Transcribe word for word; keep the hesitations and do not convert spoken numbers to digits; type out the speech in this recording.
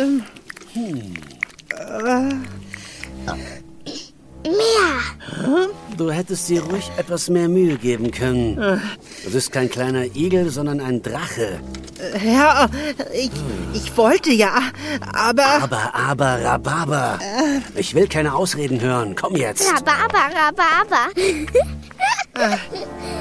Ähm. Hm. Äh. Mehr. Du hättest dir ruhig etwas mehr Mühe geben können. Du bist kein kleiner Igel, sondern ein Drache. Ja, ich, ich wollte ja, aber... Aber, aber, Rhabarber. Ich will keine Ausreden hören. Komm jetzt. Rhabarber, Rhabarber.